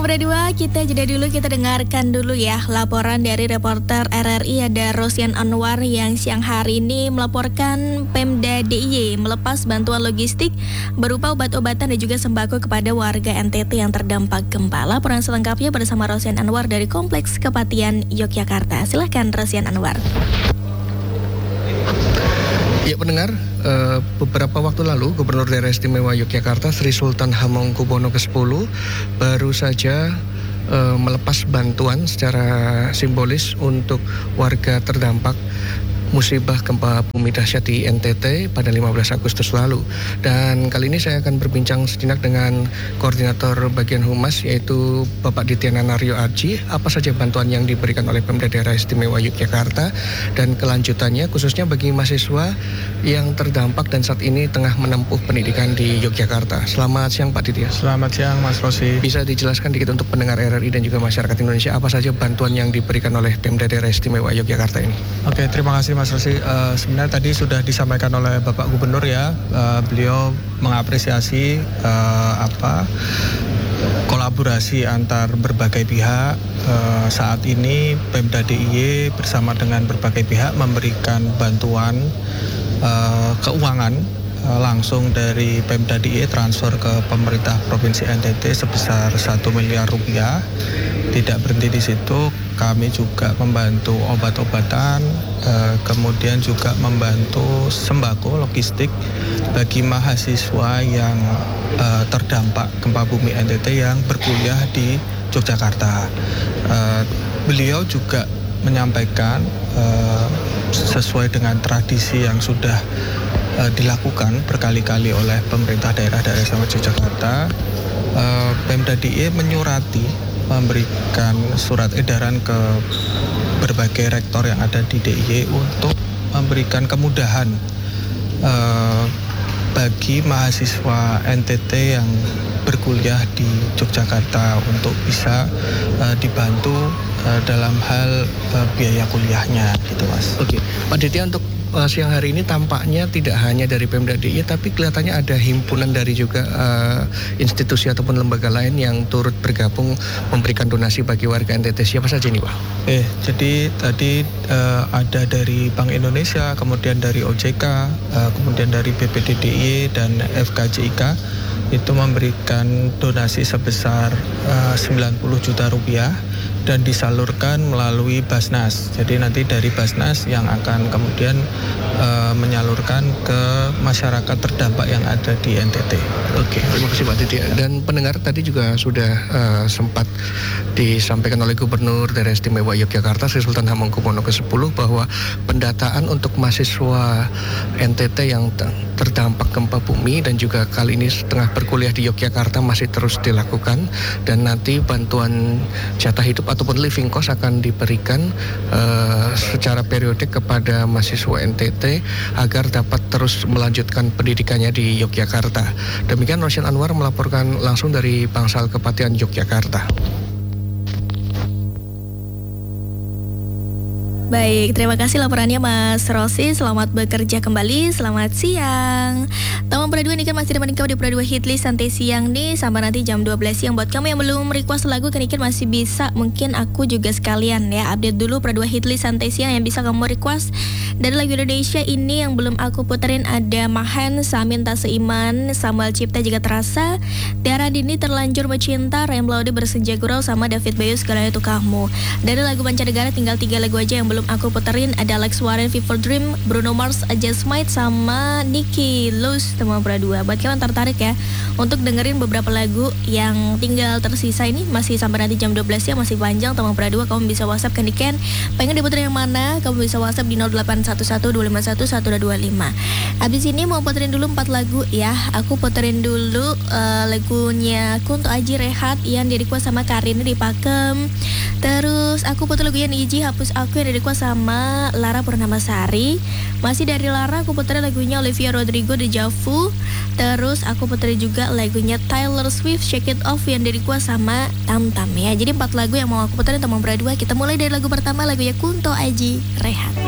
Berdua kita jeda dulu, kita dengarkan dulu ya laporan dari reporter RRI ada Rosian Anwar yang siang hari ini melaporkan Pemda DIY melepas bantuan logistik berupa obat-obatan dan juga sembako kepada warga NTT yang terdampak gempa. Laporan selengkapnya bersama Rosian Anwar dari Kompleks Kepatihan Yogyakarta. Silahkan Rosian Anwar. Ya pendengar, beberapa waktu lalu Gubernur Daerah Istimewa Yogyakarta Sri Sultan Hamengkubuwono ke-10 baru saja melepas bantuan secara simbolis untuk warga terdampak musibah gempa bumi dahsyat di NTT pada 15 Agustus lalu. Dan kali ini saya akan berbincang sejenak dengan Koordinator Bagian Humas yaitu Bapak Ditya Naryo Aji. Apa saja bantuan yang diberikan oleh Pemda Daerah Istimewa Yogyakarta dan kelanjutannya khususnya bagi mahasiswa yang terdampak dan saat ini tengah menempuh pendidikan di Yogyakarta. Selamat siang Pak Ditya. Selamat siang Mas Rosi. Bisa dijelaskan dikit untuk pendengar RRI dan juga masyarakat Indonesia apa saja bantuan yang diberikan oleh Pemda Daerah Istimewa Yogyakarta ini? Oke, terima kasih Mas Rosi. Sebenarnya tadi sudah disampaikan oleh Bapak Gubernur ya, beliau mengapresiasi kolaborasi antar berbagai pihak. Saat ini Pemda DIY bersama dengan berbagai pihak memberikan bantuan keuangan langsung dari Pemda DIY transfer ke pemerintah Provinsi NTT sebesar 1 miliar rupiah. Tidak berhenti di situ, kami juga membantu obat-obatan, kemudian juga membantu sembako logistik bagi mahasiswa yang terdampak gempa bumi NTT yang berkuliah di Yogyakarta. Beliau juga menyampaikan sesuai dengan tradisi yang sudah dilakukan berkali-kali oleh pemerintah daerah Istimewa Yogyakarta, Pemda DIY menyurati memberikan surat edaran ke berbagai rektor yang ada di DIY untuk memberikan kemudahan bagi mahasiswa NTT yang berkuliah di Yogyakarta untuk bisa dibantu dalam hal biaya kuliahnya gitu Mas. Oke, Pak Ditya, untuk siang hari ini tampaknya tidak hanya dari Pemda DIY tapi kelihatannya ada himpunan dari juga institusi ataupun lembaga lain yang turut bergabung memberikan donasi bagi warga NTT. Siapa saja ini Pak? Jadi tadi ada dari Bank Indonesia, kemudian dari OJK, kemudian dari BPD DIY dan FKJIK itu memberikan donasi sebesar 90 juta rupiah dan disalurkan melalui Basnas. Jadi nanti dari Basnas yang akan kemudian menyalurkan ke masyarakat terdampak yang ada di NTT. Oke, terima kasih Pak Ditya. Dan pendengar tadi juga sudah sempat disampaikan oleh Gubernur Daerah Istimewa Yogyakarta Sri Sultan Hamengkubuwono ke-10 bahwa pendataan untuk mahasiswa NTT yang terdampak gempa bumi dan juga kali ini setengah berkuliah di Yogyakarta masih terus dilakukan dan nanti bantuan jatah hidup ataupun living cost akan diberikan secara periodik kepada mahasiswa NTT agar dapat terus melanjutkan pendidikannya di Yogyakarta. Demikian Rosian Anwar melaporkan langsung dari Bangsal Kepatihan Yogyakarta. Baik, terima kasih laporannya Mas Rosi. Selamat bekerja kembali, selamat siang. Taman Pradua ini kan masih dimainkan di Pradua Hitlist santai siang nih sampai nanti jam 12 siang. Buat kamu yang belum request lagu kan masih bisa, mungkin aku juga sekalian ya update dulu Pradua Hitlist santai siang yang bisa kamu request. Dari lagu Indonesia ini yang belum aku puterin ada Mahen, Samin Tak Seiman, Samuel Cipta Jika Terasa, Tiara Dini Terlanjur Mencinta, Rem Laude Bersenja Gurau sama David Bayu Segalanya Itu Kamu. Dari lagu mancanegara tinggal 3 lagu aja yang belum aku puterin, ada Alex Warren, Fever Dream, Bruno Mars, Just Might, sama Nicky Luz Teman Pradua. Buat kalian tertarik ya untuk dengerin beberapa lagu yang tinggal tersisa ini masih sampai nanti jam 12 ya, masih panjang Teman Pradua. Kamu bisa WhatsApp ke Niken, pengen diputerin yang mana kamu bisa WhatsApp di 0811-251-125. Abis ini mau puterin dulu 4 lagu ya. Aku puterin dulu lagunya Kunto Aji Rehat yang di-request sama Karin di Pakem. Terus aku puter lagunya Niji Hapus Aku yang di-request sama Lara Purnamasari. Masih dari Lara aku puterin lagunya Olivia Rodrigo Deja Vu. Terus aku puterin juga lagunya Taylor Swift Shake It Off yang di-request sama Tam Tam ya. Jadi 4 lagu yang mau aku puterin Teman Pradua. Kita mulai dari lagu pertama, lagunya Kunto Aji Rehat.